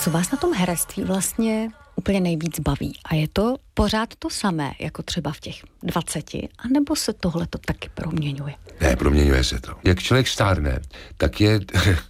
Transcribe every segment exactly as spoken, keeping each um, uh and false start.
Co vás na tom herectví vlastně úplně nejvíc baví? A je to pořád to samé, jako třeba v těch dvaceti? A nebo se tohle to taky proměňuje? Ne, proměňuje se to. Jak člověk stárne, tak je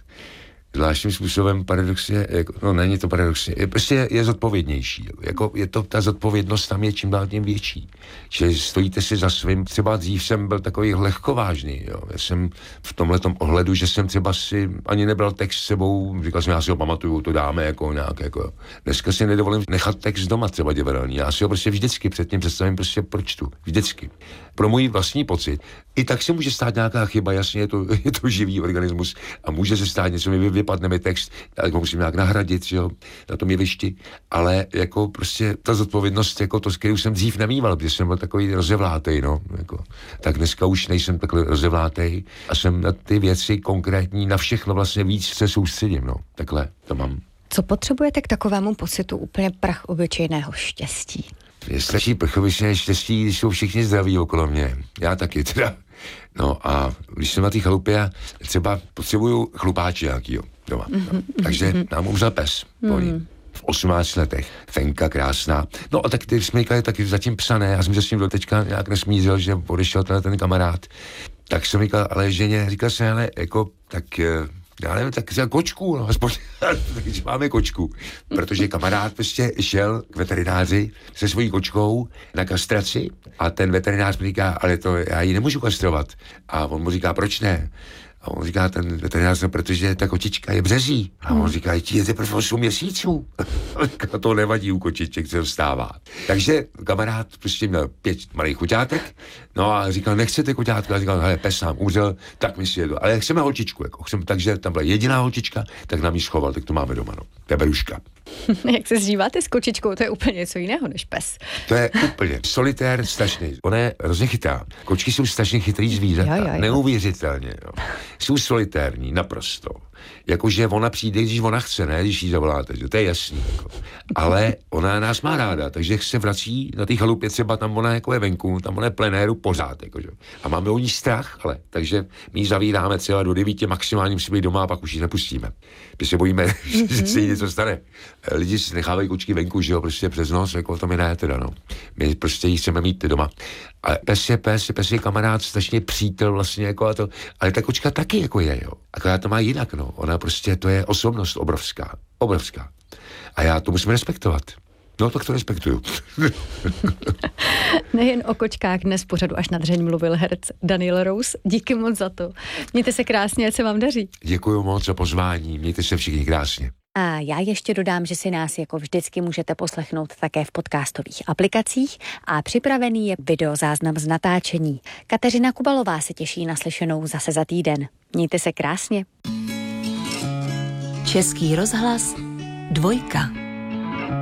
zvláštním způsobem paradoxně, jako, no není to paradoxně, je, prostě je, je zodpovědnější. Jako je to, ta zodpovědnost tam je čím dál tím větší. Že stojíte si za svým, třeba dřív jsem byl takový lehkovážný, jo. Já jsem v tomhletom ohledu, že jsem třeba si ani nebral text s sebou, říkal jsem, já si ho pamatuju, to dáme jako nějak, jako. Dneska si nedovolím nechat text doma třeba divadelní, já si ho prostě vždycky před tím představím, prostě pročtu, vždycky. Pro můj vlastní pocit. I tak se může stát nějaká chyba, jasně, je to, je to živý organismus a může se stát něco, mi vypadne mi text, tak ho musím nějak nahradit, že jo, na tom jevišti, ale jako prostě ta zodpovědnost, jako to, s kterou jsem dřív nemýval, protože jsem byl takový rozevlátej, no, jako, tak dneska už nejsem takhle rozevlátej a jsem na ty věci konkrétní, na všechno vlastně víc se soustředím, no, takhle to mám. Co potřebujete k takovému pocitu úplně prach obyčejného štěstí? Je stačí prchovičné štěstí, když jsou všichni zdraví okolo mě. Já taky teda. No a když jsem na té chalupě, třeba potřebuju chlupáče nějakýho doma. No. Takže nám umřel pes. Mm. V osmnácti letech. Fenka krásná. No a tak ty jsme říkali taky zatím psané. Já jsem se s ním do teďka nějak nesmířil, že odešel tenhle ten kamarád. Tak jsem říkal, ale ženě, říkal jsem, ale jako, tak... já nevím, tak za kočku, no, aspoň, takže máme kočku, protože kamarád prostě šel k veterináři se svojí kočkou na kastraci a ten veterinář mi říká, ale to já ji nemůžu kastrovat. A on mu říká, proč ne? A on říká, ten veterinář, protože ta kočička je březí. A on říká, ti je teprve osm měsíců. A to nevadí u kočiček, co vstává. Takže kamarád prostě měl pět malých koťátek, no a říkal, nechcete koťátka? A říkal, hele, pes nám umřel, tak my si jedu. Ale chceme holčičku, jako chceme, takže tam byla jediná holčička, tak nám ji schoval, tak to máme doma, no. To je beruška. Jak se zžíváte s kočičkou, to je úplně něco jiného než pes. To je úplně solitér strašný. Ona je hrozně chytrá. Kočky jsou strašně chytrý zvířata. Jo, jo, jo. Neuvěřitelně. Jo. Jsou solitérní, naprosto. Jakože ona přijde, když ona chce, ne, když jí zavoláte, že? To je jasný. Jako. Ale ona nás má ráda, takže se vrací na té chalupě, třeba tam ona jako je venku, tam ona je plenéru pořád. Jako, že? A máme o ní strach, ale. Takže my ji zavíráme třeba do devíti, maximálně musíme být doma a pak už ji nepustíme. My se bojíme, že se jí něco stane. Lidi si nechávají kočky venku, že jo, prostě přes noc, jako to mi ne, teda, no. My prostě ji chceme mít doma. A pes je pes, pes je kamarád, strašně přítel vlastně, jako a to, ale ta kočka taky jako je, jo. Akorát to má jinak, no. Ona prostě, to je osobnost obrovská, obrovská. A já to musím respektovat. No, tak to respektuju. Nejen o kočkách dnes pořadu až na dřeň mluvil herec Daniel Rous. Díky moc za to. Mějte se krásně, ať se vám daří. Děkuju moc za pozvání, mějte se všichni krásně. A já ještě dodám, že si nás jako vždycky můžete poslechnout také v podcastových aplikacích a připravený je videozáznam z natáčení. Kateřina Kubalová se těší na slyšenou zase za týden. Mějte se krásně. Český rozhlas dvojka.